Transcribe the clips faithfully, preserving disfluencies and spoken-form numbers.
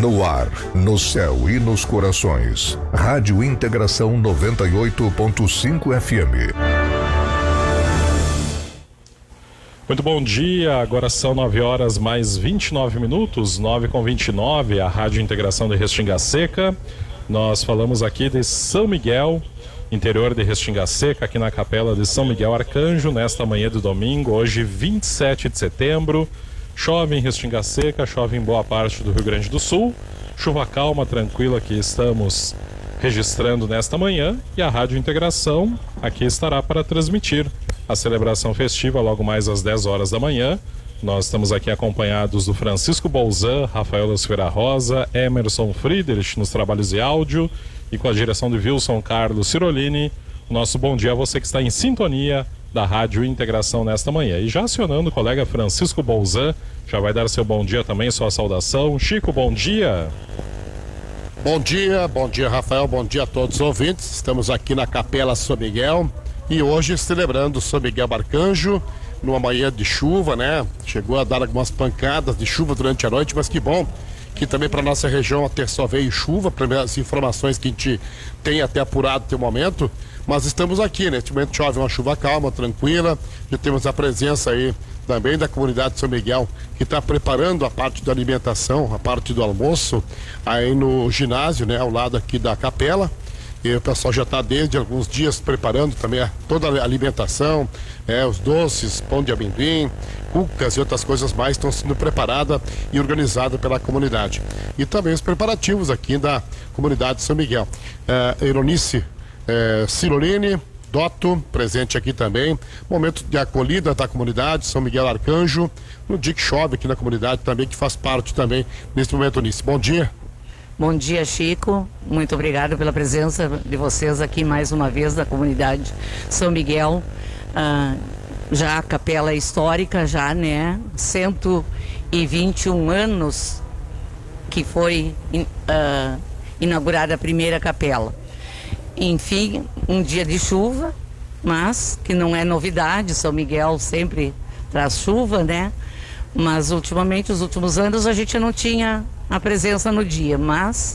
No ar, no céu e nos corações. Rádio Integração noventa e oito ponto cinco F M. Muito bom dia, agora são nove horas mais vinte e nove minutos, nove com vinte e nove, a Rádio Integração de Restinga Seca. Nós falamos aqui de São Miguel, interior de Restinga Seca, aqui na Capela de São Miguel Arcanjo, nesta manhã de domingo, hoje vinte e sete de setembro. Chove em Restinga Seca, chove em boa parte do Rio Grande do Sul. Chuva calma, tranquila que estamos registrando nesta manhã. E a Rádio Integração aqui estará para transmitir a celebração festiva logo mais às dez horas da manhã. Nós estamos aqui acompanhados do Francisco Bolzan, Rafael Silveira Rosa, Emerson Friedrich nos trabalhos de áudio e com a direção de Wilson Carlos Cirolini. Nosso bom dia a você que está em sintonia da Rádio Integração nesta manhã. E já acionando o colega Francisco Bolzan, já vai dar seu bom dia também, sua saudação. Chico, bom dia. Bom dia, bom dia Rafael, bom dia a todos os ouvintes. Estamos aqui na Capela São Miguel e hoje celebrando São Miguel Arcanjo, numa manhã de chuva, né? Chegou a dar algumas pancadas de chuva durante a noite, mas que bom que também para nossa região até só veio chuva, para as informações que a gente tem até apurado até o momento. Mas estamos aqui, né? Neste momento chove uma chuva calma, tranquila. Já temos a presença aí também da comunidade de São Miguel, que está preparando a parte da alimentação, a parte do almoço, aí no ginásio, né? Ao lado aqui da capela. E o pessoal já está desde alguns dias preparando também toda a alimentação, é, os doces, pão de amendoim, cucas e outras coisas mais estão sendo preparadas e organizadas pela comunidade. E também os preparativos aqui da comunidade de São Miguel. É, Eronice É, Cirolini, Dotto, presente aqui também. Momento de acolhida da comunidade, São Miguel Arcanjo, no dia que chove aqui na comunidade também, que faz parte também nesse momento nisso. Bom dia. Bom dia, Chico. Muito obrigado pela presença de vocês aqui mais uma vez na comunidade São Miguel. Ah, já a capela histórica, já, né? cento e vinte e um anos que foi ah, inaugurada a primeira capela. Enfim, um dia de chuva, mas que não é novidade, São Miguel sempre traz chuva, né? Mas ultimamente, os últimos anos, a gente não tinha a presença no dia, mas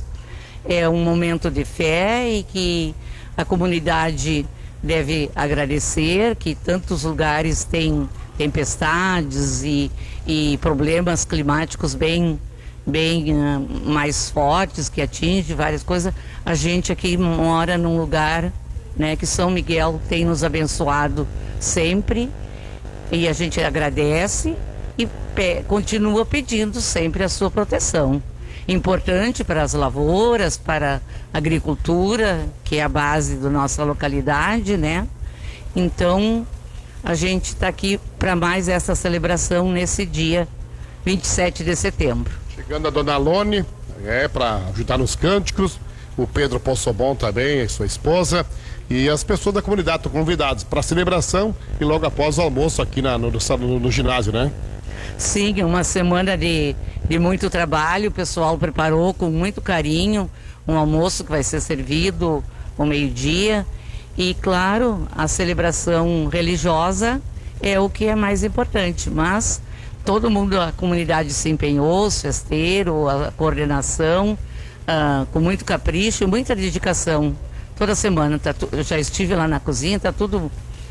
é um momento de fé e que a comunidade deve agradecer, que tantos lugares têm tempestades e, e problemas climáticos bem bem uh, mais fortes, que atinge várias coisas. A gente aqui mora num lugar, né, que São Miguel tem nos abençoado sempre, e a gente agradece e pe- continua pedindo sempre a sua proteção. Importante para as lavouras, para a agricultura, que é a base da nossa localidade, né? Então, a gente está aqui para mais essa celebração nesse dia vinte e sete de setembro. Chegando a Dona Alone, é, para ajudar nos cânticos, o Pedro Possobon também, e sua esposa, e as pessoas da comunidade estão convidadas para a celebração e logo após o almoço aqui na, no, no, no ginásio, né? Sim, uma semana de, de muito trabalho, o pessoal preparou com muito carinho um almoço que vai ser servido ao meio-dia e, claro, a celebração religiosa é o que é mais importante, mas todo mundo, a comunidade se empenhou, os festeiros, a coordenação, ah, com muito capricho e muita dedicação. Toda semana, tá tu, eu já estive lá na cozinha, está tudo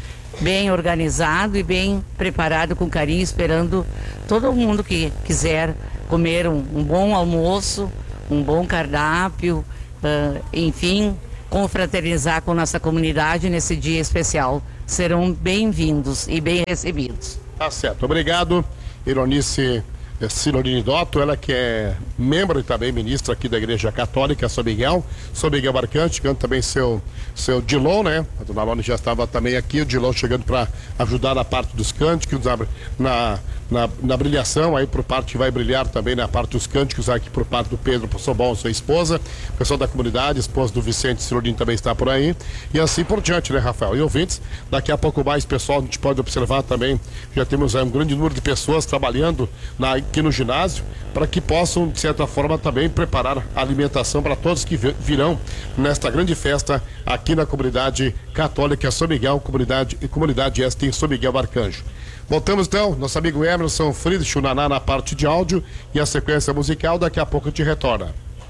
bem organizado e bem preparado com carinho, esperando todo mundo que quiser comer um, um bom almoço, um bom cardápio, ah, enfim, confraternizar com nossa comunidade nesse dia especial. Serão bem-vindos e bem recebidos. Tá certo, obrigado. Eronice Cirolini Dotto, ela que é membro e também ministra aqui da Igreja Católica São Miguel, São Miguel Arcanjo, chegando também seu, seu Dilon, né? A Dona Alone já estava também aqui, o Dilon chegando para ajudar na parte dos cânticos, na, na, na brilhação, aí por parte que vai brilhar também na parte dos cânticos, aqui por parte do Pedro Possobon, sua esposa, o pessoal da comunidade, esposa do Vicente Cirolini também está por aí, e assim por diante, né, Rafael? E ouvintes, daqui a pouco mais, pessoal, a gente pode observar também, já temos aí um grande número de pessoas trabalhando na aqui no ginásio, para que possam, de certa forma, também preparar a alimentação para todos que virão nesta grande festa aqui na comunidade Católica São Miguel, comunidade e comunidade esta em São Miguel Arcanjo. Voltamos então, nosso amigo Emerson Friedrich Chunaná na parte de áudio e a sequência musical daqui a pouco te retorna.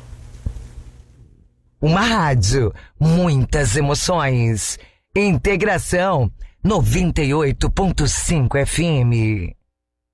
Uma rádio, muitas emoções. Integração noventa e oito ponto cinco F M.